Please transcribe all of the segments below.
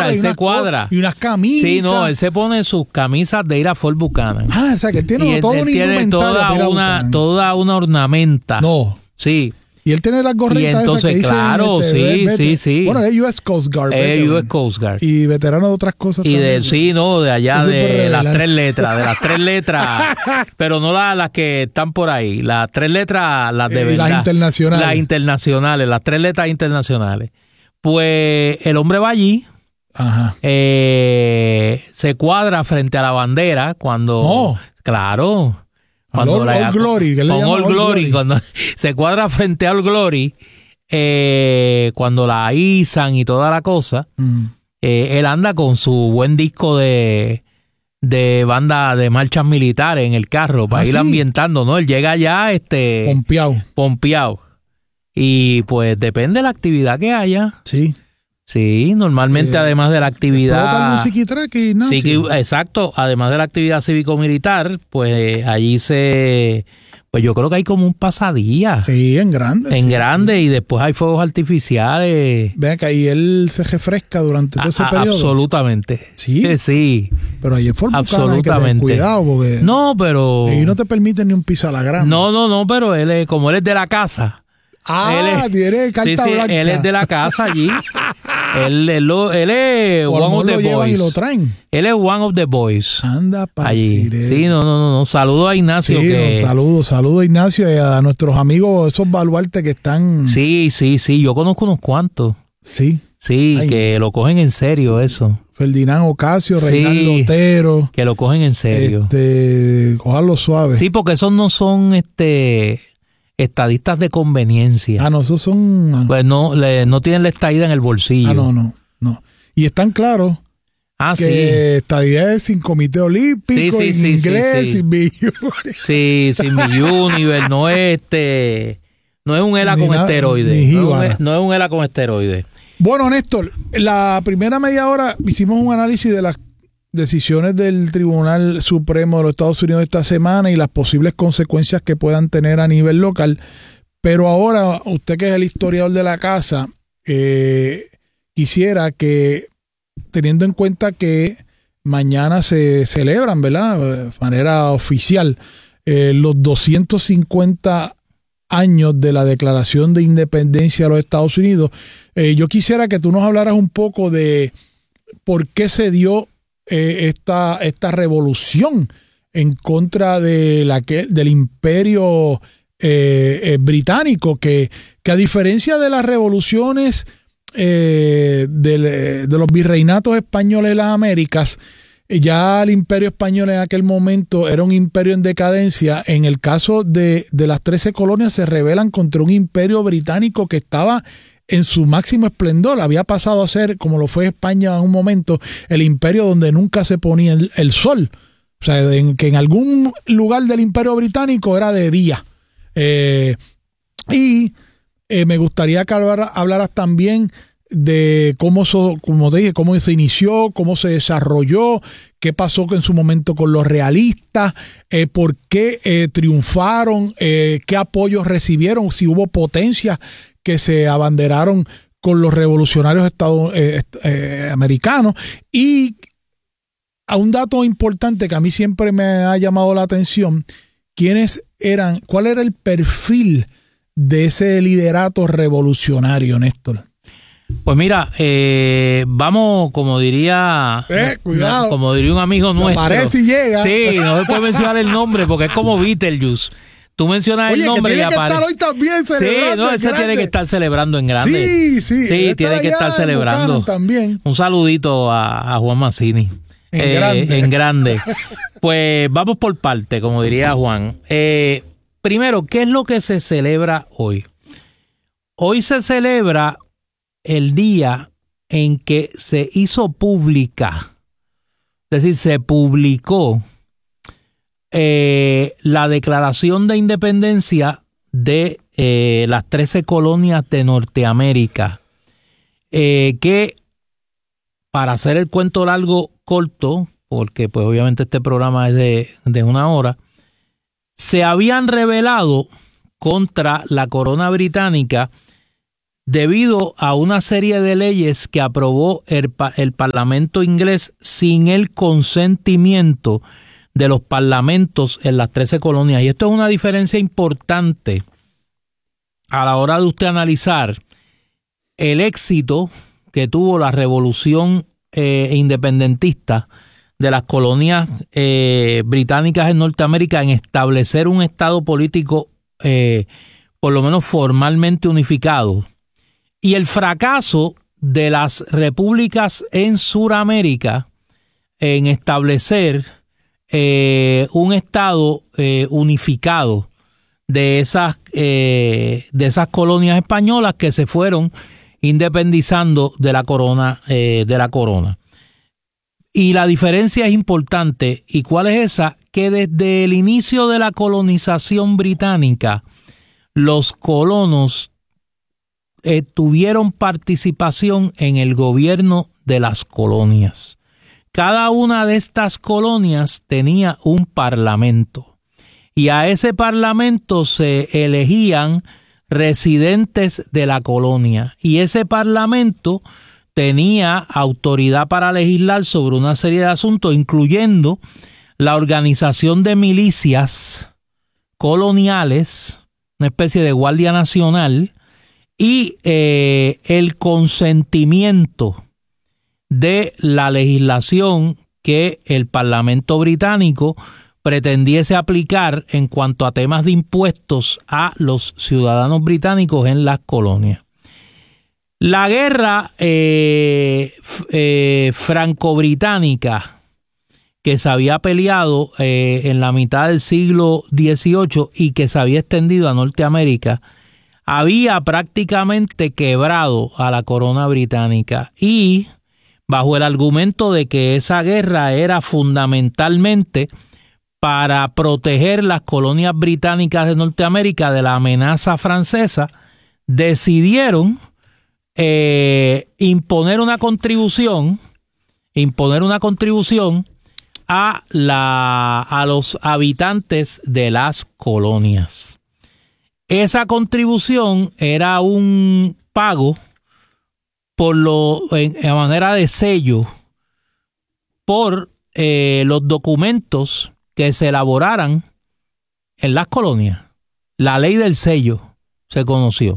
él se cuadra. Y unas camisas. Sí, no, él se pone sus camisas de ir a Fort Buchanan. O sea, que él tiene todo un tiene toda una ornamenta. No. Sí. Y él tiene las gorritas. Y entonces, esas que claro, dicen, sí. Bueno, es US Coast Guard. Es US Coast Guard. Y veterano de otras cosas y también. de allá, de las 3 letras. De las 3 letras. Pero no las que están por ahí. Las 3 letras, las de verdad. Las internacionales. Las internacionales, las 3 letras internacionales. Pues el hombre va allí. Ajá. Se cuadra frente a la bandera cuando... No. Claro. Cuando All Glory. Con All Glory. Cuando se cuadra frente a All Glory, cuando la izan y toda la cosa, él anda con su buen disco de banda de marchas militares en el carro para ir ambientando, ¿no? Él llega allá pompeado. Y pues depende de la actividad que haya. Sí, normalmente además de la actividad... exacto, además de la actividad cívico-militar, pues allí pues yo creo que hay como un pasadía. Sí, en grande. En grande, y después hay fuegos artificiales. Vean que ahí él se refresca durante todo ese periodo. Absolutamente. Sí. Pero ahí en Fort Buchanan hay que tener cuidado porque... No, pero... Y no te permiten ni un piso a la grama. No, pero como él es de la casa... tiene carta blanca. Él es de la casa allí. él es one of the boys. Y lo traen. Él es one of the boys. Anda para allí. Sí, no. Saludo a Ignacio. Sí, saludo a Ignacio y a nuestros amigos, esos baluartes que están. Sí. Yo conozco unos cuantos. Sí. Que lo cogen en serio eso. Ferdinand Ocasio, Reinaldo Otero. Que lo cogen en serio. Cojarlo suave. Sí, porque esos no son estadistas de conveniencia. No, esos son... Pues no tienen la estadía en el bolsillo. No. Y están claros que estadía es sin comité olímpico, en inglés, sin millones. Sí, sin millones, no es un ELA con esteroides. No es un ELA con esteroides. Bueno, Néstor, la primera media hora hicimos un análisis de las decisiones del Tribunal Supremo de los Estados Unidos esta semana y las posibles consecuencias que puedan tener a nivel local. Pero ahora, usted que es el historiador de la casa, quisiera que, teniendo en cuenta que mañana se celebran, ¿verdad?, de manera oficial, los 250 años de la Declaración de Independencia de los Estados Unidos, yo quisiera que tú nos hablaras un poco de por qué se dio esta revolución en contra del imperio británico, que a diferencia de las revoluciones de los virreinatos españoles de las Américas, ya el imperio español en aquel momento era un imperio en decadencia. En el caso de las 13 colonias se rebelan contra un imperio británico que estaba en su máximo esplendor. Había pasado a ser, como lo fue España en un momento, el imperio donde nunca se ponía el sol. O sea, que en algún lugar del imperio británico era de día. Me gustaría que hablaras también de cómo se inició, cómo se desarrolló, qué pasó en su momento con los realistas, por qué triunfaron, qué apoyos recibieron, si hubo potencias que se abanderaron con los revolucionarios americanos. Y a un dato importante que a mí siempre me ha llamado la atención, ¿cuál era el perfil de ese liderato revolucionario, Néstor? Pues mira, vamos, como diría un amigo nuestro. Aparece y llega. Sí, no se puede mencionar el nombre porque es como Beetlejuice. Tú mencionas el nombre y aparece. Hoy también celebrando. Sí, ese tiene que estar celebrando en grande. Sí, tiene que estar celebrando. También. Un saludito a Juan Mazzini. En grande. Pues vamos por parte, como diría Juan. Primero, ¿qué es lo que se celebra hoy? Hoy se celebra el día en que se hizo pública, es decir, se publicó la Declaración de Independencia de las 13 colonias de Norteamérica, que, para hacer el cuento largo corto, porque pues obviamente este programa es de 1 hora, se habían rebelado contra la corona británica debido a una serie de leyes que aprobó el Parlamento inglés sin el consentimiento de los parlamentos en las 13 colonias. Y esto es una diferencia importante a la hora de usted analizar el éxito que tuvo la revolución independentista de las colonias británicas en Norteamérica en establecer un estado político por lo menos formalmente unificado, y el fracaso de las repúblicas en Suramérica en establecer un estado unificado de esas colonias españolas que se fueron independizando de la corona. Y la diferencia es importante. ¿Y cuál es esa? Que desde el inicio de la colonización británica, los colonos tuvieron participación en el gobierno de las colonias. Cada una de estas colonias tenía un parlamento, y a ese parlamento se elegían residentes de la colonia, y ese parlamento tenía autoridad para legislar sobre una serie de asuntos, incluyendo la organización de milicias coloniales, una especie de guardia nacional, y el consentimiento de la legislación que el Parlamento británico pretendiese aplicar en cuanto a temas de impuestos a los ciudadanos británicos en las colonias. La guerra franco-británica que se había peleado en la mitad del siglo XVIII y que se había extendido a Norteamérica había prácticamente quebrado a la corona británica, y bajo el argumento de que esa guerra era fundamentalmente para proteger las colonias británicas de Norteamérica de la amenaza francesa, decidieron imponer una contribución a los habitantes de las colonias. Esa contribución era un pago en manera de sello por los documentos que se elaboraran en las colonias. La ley del sello se conoció.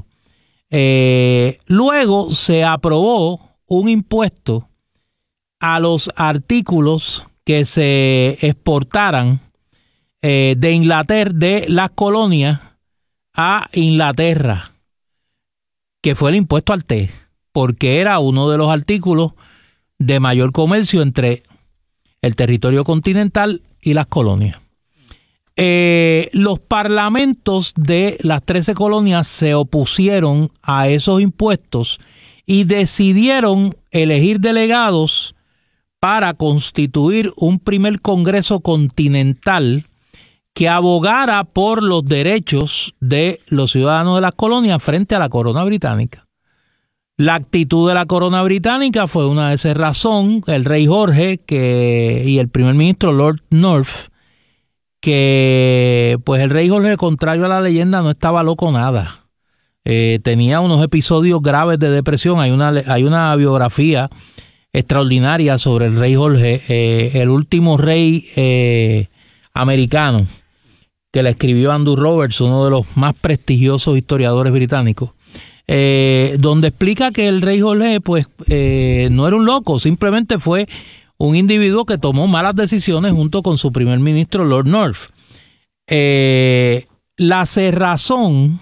Luego se aprobó un impuesto a los artículos que se exportaran de Inglaterra, de las colonias a Inglaterra, que fue el impuesto al té, porque era uno de los artículos de mayor comercio entre el territorio continental y las colonias. Los parlamentos de las 13 colonias se opusieron a esos impuestos y decidieron elegir delegados para constituir un primer Congreso Continental que abogara por los derechos de los ciudadanos de las colonias frente a la corona británica. La actitud de la corona británica fue una de esas razones. El rey Jorge y el primer ministro Lord North, que pues el rey Jorge, contrario a la leyenda, no estaba loco nada. Tenía unos episodios graves de depresión. Hay una biografía extraordinaria sobre el rey Jorge, el último rey americano, que la escribió Andrew Roberts, uno de los más prestigiosos historiadores británicos, donde explica que el rey Jorge pues no era un loco, simplemente fue un individuo que tomó malas decisiones junto con su primer ministro Lord North. La cerrazón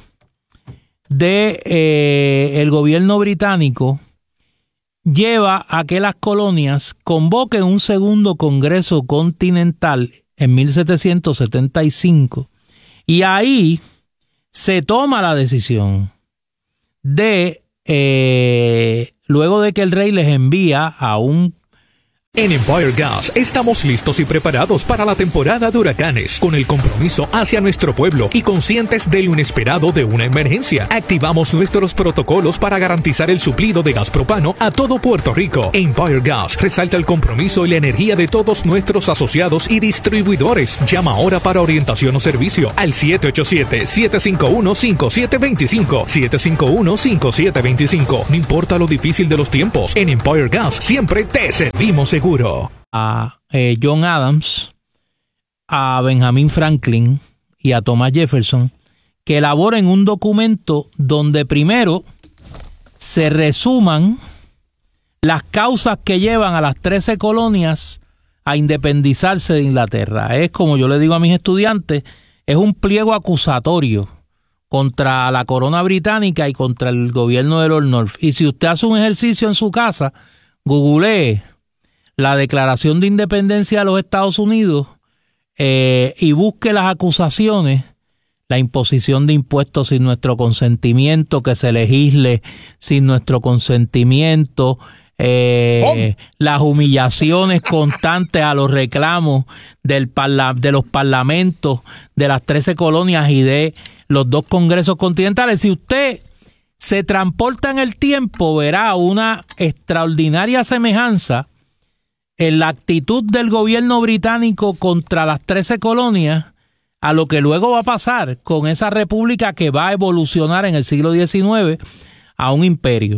de el gobierno británico lleva a que las colonias convoquen un segundo Congreso Continental en 1775, y ahí se toma la decisión de, luego de que el rey les envía a un En Empire Gas estamos listos y preparados para la temporada de huracanes, con el compromiso hacia nuestro pueblo y conscientes de lo inesperado de una emergencia. Activamos nuestros protocolos para garantizar el suplido de gas propano a todo Puerto Rico. Empire Gas resalta el compromiso y la energía de todos nuestros asociados y distribuidores. Llama ahora para orientación o servicio al 787-751-5725. 751-5725. No importa lo difícil de los tiempos, en Empire Gas siempre te servimos seguro. A John Adams, a Benjamin Franklin y a Thomas Jefferson, que elaboren un documento donde primero se resuman las causas que llevan a las 13 colonias a independizarse de Inglaterra. Es, como yo le digo a mis estudiantes, es un pliego acusatorio contra la corona británica y contra el gobierno de Lord North. Y si usted hace un ejercicio en su casa, googlee la Declaración de Independencia de los Estados Unidos y busque las acusaciones, la imposición de impuestos sin nuestro consentimiento, que se legisle sin nuestro consentimiento, las humillaciones constantes a los reclamos de los parlamentos de las 13 colonias y de los 2 congresos continentales. Si usted se transporta en el tiempo, verá una extraordinaria semejanza en la actitud del gobierno británico contra las 13 colonias a lo que luego va a pasar con esa república que va a evolucionar en el siglo XIX a un imperio.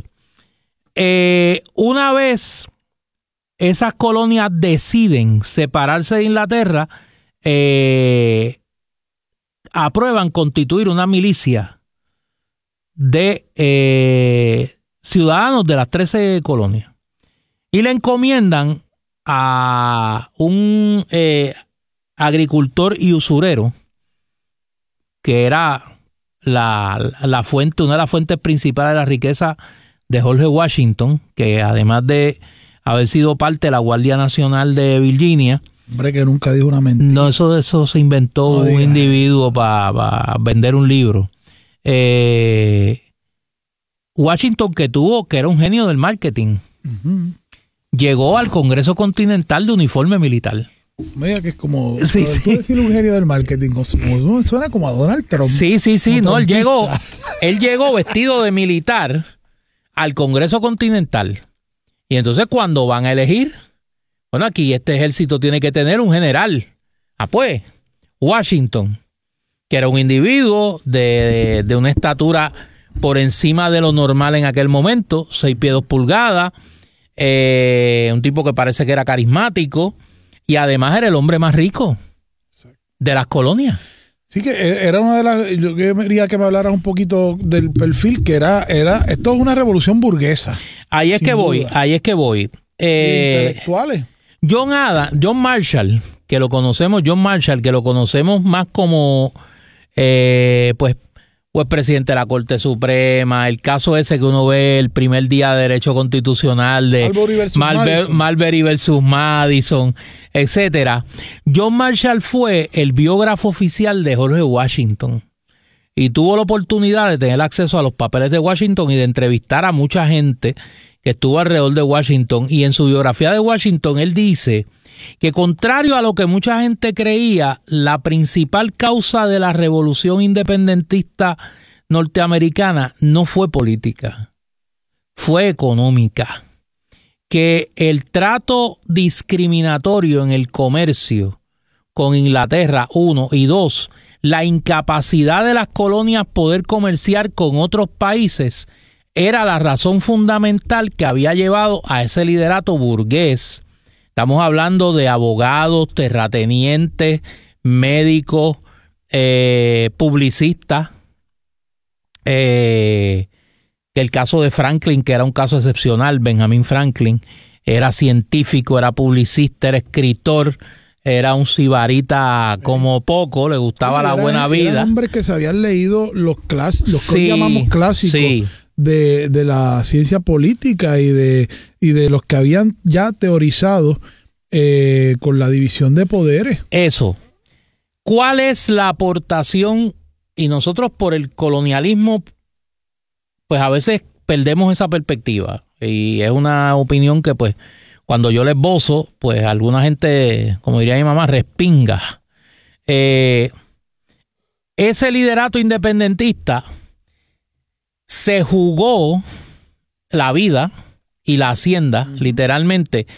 Una vez esas colonias deciden separarse de Inglaterra, aprueban constituir una milicia de ciudadanos de las 13 colonias y le encomiendan a un agricultor y usurero, que era la fuente, una de las fuentes principales de la riqueza de George Washington, que además de haber sido parte de la Guardia Nacional de Virginia. Hombre, que nunca dijo una mentira. No, eso se inventó un individuo para vender un libro. Washington, que era un genio del marketing, llegó al Congreso Continental de uniforme militar. Mira que es como... Sí, tú decir un genio del marketing, suena como a Donald Trump. Sí. No, él llegó vestido de militar al Congreso Continental. Y entonces cuando van a elegir, bueno, aquí este ejército tiene que tener un general. Pues, Washington, que era un individuo de una estatura por encima de lo normal en aquel momento, 6 pies 2 pulgadas, un tipo que parece que era carismático y además era el hombre más rico de las colonias. Sí, que era una de las... Yo quería que me hablaras un poquito del perfil, que era esto es una revolución burguesa. Ahí es que voy. Intelectuales. John Marshall, que lo conocemos más como pues presidente de la Corte Suprema, el caso ese que uno ve el primer día de Derecho Constitucional de Marbury versus Madison, etcétera. John Marshall fue el biógrafo oficial de George Washington y tuvo la oportunidad de tener acceso a los papeles de Washington y de entrevistar a mucha gente que estuvo alrededor de Washington. Y en su biografía de Washington él dice que, contrario a lo que mucha gente creía, la principal causa de la revolución independentista norteamericana no fue política, fue económica. Que el trato discriminatorio en el comercio con Inglaterra, 1, y 2, la incapacidad de las colonias poder comerciar con otros países, era la razón fundamental que había llevado a ese liderato burgués. Estamos hablando de abogados, terratenientes, médicos, publicistas. Que el caso de Franklin, que era un caso excepcional, Benjamin Franklin, era científico, era publicista, era escritor, era un sibarita como poco, le gustaba la buena vida. Era un hombre que se habían leído los que hoy llamamos clásicos de la ciencia política y de los que habían ya teorizado con la división de poderes. Eso. ¿Cuál es la aportación? Y nosotros por el colonialismo, pues a veces perdemos esa perspectiva. Y es una opinión que pues cuando yo les esbozo, pues alguna gente, como diría mi mamá, respinga. Ese liderato independentista se jugó la vida y la hacienda, literalmente,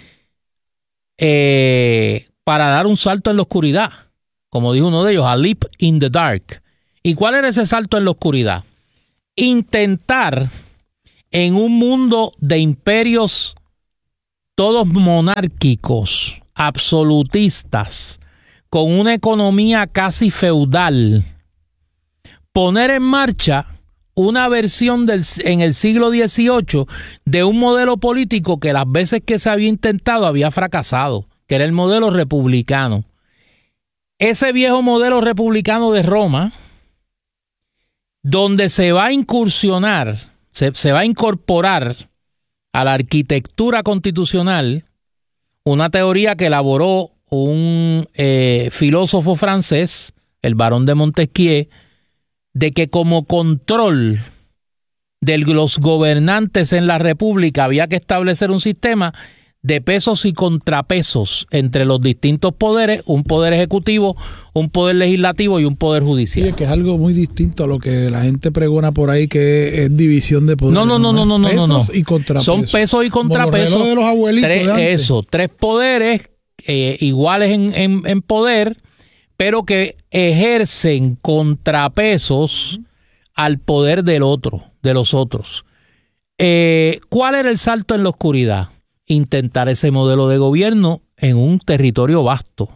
para dar un salto en la oscuridad. Como dijo uno de ellos, a leap in the dark. ¿Y cuál era ese salto en la oscuridad? Intentar, en un mundo de imperios todos monárquicos, absolutistas, con una economía casi feudal, poner en marcha una versión en el siglo XVIII de un modelo político que las veces que se había intentado había fracasado, que era el modelo republicano. Ese viejo modelo republicano de Roma, donde se va a incursionar, se va a incorporar a la arquitectura constitucional una teoría que elaboró un filósofo francés, el barón de Montesquieu, de que como control de los gobernantes en la república había que establecer un sistema de pesos y contrapesos entre los distintos poderes, un poder ejecutivo, un poder legislativo y un poder judicial. Sí, que es algo muy distinto a lo que la gente pregona por ahí, que es división de poderes. No. Pesos y contrapesos. Son pesos y contrapesos. Como los relojes de los abuelitos tres poderes iguales en poder, pero que ejercen contrapesos al poder del otro, de los otros. ¿Cuál era el salto en la oscuridad? Intentar ese modelo de gobierno en un territorio vasto.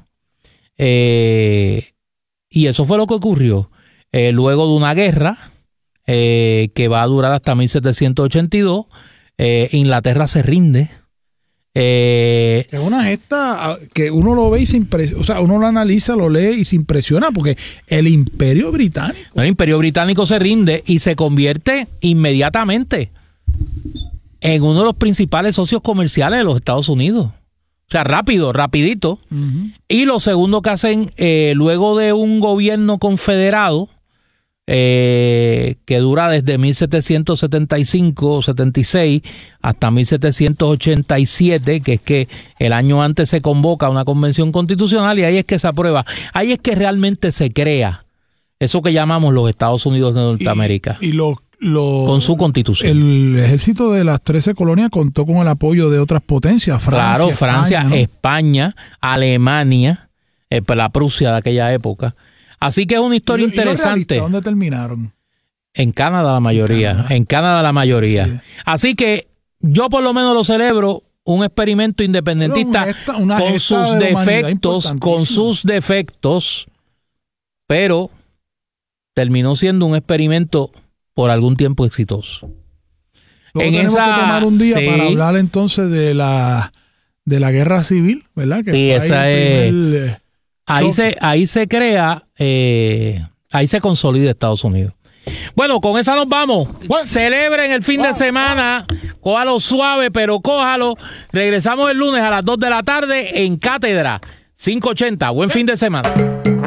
Y eso fue lo que ocurrió. Luego de una guerra que va a durar hasta 1782, Inglaterra se rinde. Es una gesta que uno lo ve y se impresiona, o sea, uno lo analiza, lo lee y se impresiona, porque el Imperio Británico se rinde y se convierte inmediatamente en uno de los principales socios comerciales de los Estados Unidos. O sea, rapidito. Uh-huh. Y lo segundo que hacen, luego de un gobierno confederado, que dura desde 1775-76 hasta 1787, que es que el año antes se convoca una convención constitucional y ahí es que se aprueba. Ahí es que realmente se crea eso que llamamos los Estados Unidos de Norteamérica. Con su constitución. El ejército de las 13 colonias contó con el apoyo de otras potencias. Francia, España, Alemania, la Prusia de aquella época. Así que es una historia interesante. ¿Dónde terminaron? En Canadá la mayoría. Sí. Así que yo por lo menos lo celebro, un experimento independentista con sus defectos, pero terminó siendo un experimento por algún tiempo exitoso. Tenemos que tomar un día para hablar entonces de la guerra civil, ¿verdad? Que sí, esa es. Ahí se crea, ahí se consolida Estados Unidos. Bueno, con esa nos vamos. Celebren el fin de semana. Cójalo suave, pero cójalo. Regresamos el lunes a las 2 de la tarde en Cátedra 580. Buen fin de semana.